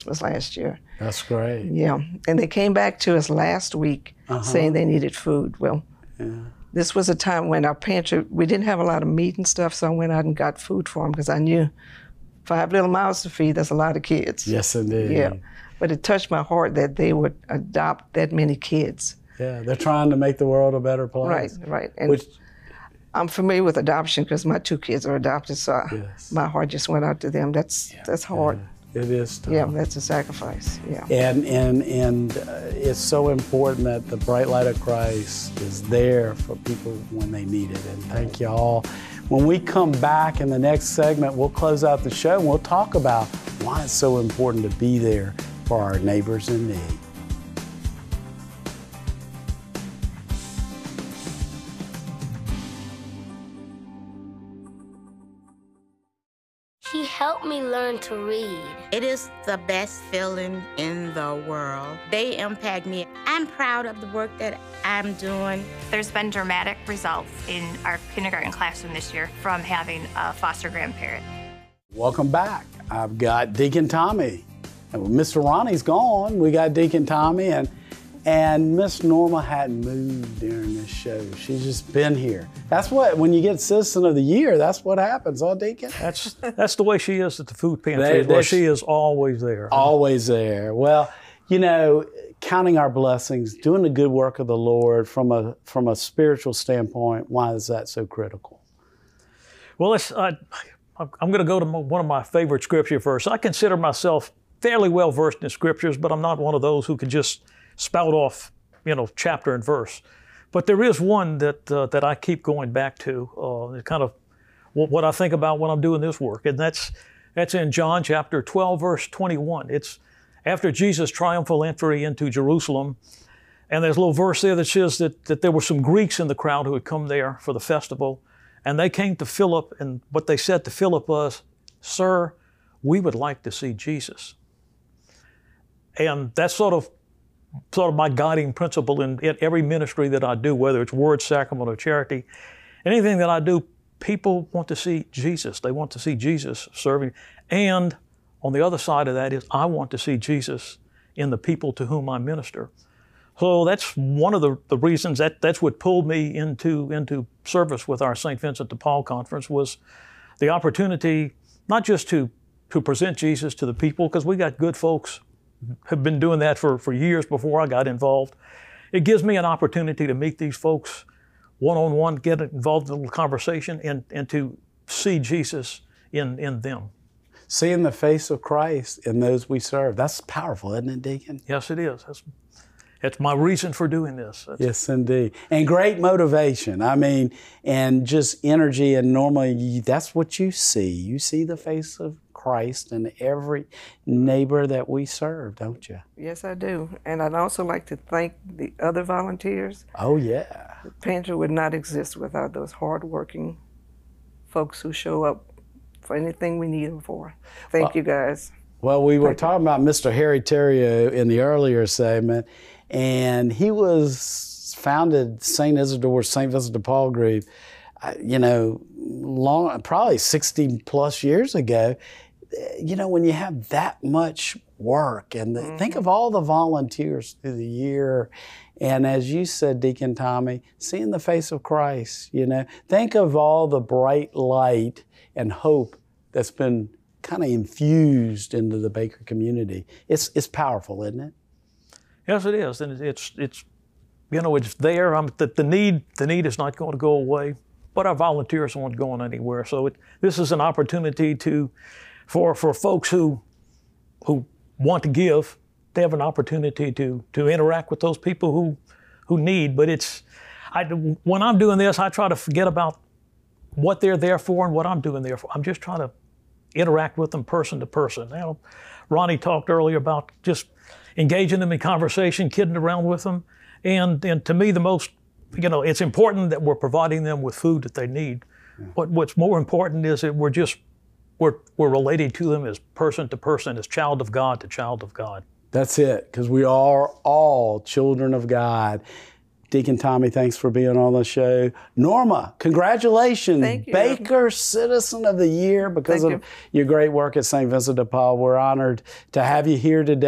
was last year. That's great. Yeah, and they came back to us last week saying they needed food. Well, this was a time when our pantry, we didn't have a lot of meat and stuff, so I went out and got food for them because I knew 5 little mouths to feed, that's a lot of kids. Yes, indeed. Yeah, but it touched my heart that they would adopt that many kids. Yeah, they're trying to make the world a better place. Right. And I'm familiar with adoption because my 2 kids are adopted, so my heart just went out to them. That's hard. Yeah. It is tough. Yeah, that's a sacrifice. Yeah. And it's so important that the bright light of Christ is there for people when they need it. And thank you all. When we come back in the next segment, we'll close out the show and we'll talk about why it's so important to be there for our neighbors in need. He helped me learn to read. It is the best feeling in the world. They impact me. I'm proud of the work that I'm doing. There's been dramatic results in our kindergarten classroom this year from having a foster grandparent. Welcome back. I've got Deacon Tommy. And Mr. Ronnie's gone. We got Deacon Tommy and Miss Norma hadn't moved during this show. She's just been here. That's what, when you get Citizen of the Year, that's what happens, huh, Deacon? That's the way she is at the food pantry. Well, she is always there. Always there. Well, you know, counting our blessings, doing the good work of the Lord from a spiritual standpoint, why is that so critical? Well, I'm going to go to one of my favorite scripture verses. I consider myself fairly well versed in scriptures, but I'm not one of those who can just spout off, chapter and verse. But there is one that I keep going back to, kind of what I think about when I'm doing this work, and that's in John chapter 12, verse 21. It's after Jesus' triumphal entry into Jerusalem, and there's a little verse there that says that there were some Greeks in the crowd who had come there for the festival, and they came to Philip, and what they said to Philip was, "Sir, we would like to see Jesus." And that's sort of my guiding principle in every ministry that I do, whether it's word, sacrament, or charity. Anything that I do, people want to see Jesus. They want to see Jesus serving. And on the other side of that is I want to see Jesus in the people to whom I minister. So that's one of the reasons that's what pulled me into service with our St. Vincent de Paul Conference, was the opportunity not just to present Jesus to the people, because we got good folks have been doing that for years before I got involved. It gives me an opportunity to meet these folks one-on-one, get involved in a little conversation, and to see Jesus in them. Seeing the face of Christ in those we serve. That's powerful, isn't it, Deacon? Yes, it is. That's my reason for doing this. Yes, indeed. And great motivation. I mean, and just energy, and normally that's what you see. You see the face of Christ in every neighbor that we serve, don't you? Yes, I do. And I'd also like to thank the other volunteers. Oh, yeah. The pantry would not exist without those hardworking folks who show up for anything we need them for. Thank you, guys. Well, we were talking about Mr. Harry Theriault in the earlier segment, and he was founded St. Isidore, St. Vincent de Paul group, probably 60 plus years ago. When you have that much work, and think of all the volunteers through the year, and as you said, Deacon Tommy, seeing the face of Christ, think of all the bright light and hope that's been kind of infused into the Baker community. It's powerful, isn't it? Yes, it is, and it's there. The need is not going to go away, but our volunteers aren't going anywhere. So this is an opportunity for folks who want to give. They have an opportunity to interact with those people who need. But when I'm doing this, I try to forget about what they're there for and what I'm doing there for. I'm just trying to interact with them person to person. Ronnie talked earlier about just engaging them in conversation, kidding around with them. And to me, the most, it's important that we're providing them with food that they need. Yeah. But what's more important is that we're relating to them as person to person, as child of God to child of God. That's it, because we are all children of God. Deacon Tommy, thanks for being on the show. Norma, congratulations. Thank you. Baker Citizen of the Year because Thank of your great work at St. Vincent de Paul. We're honored to have you here today.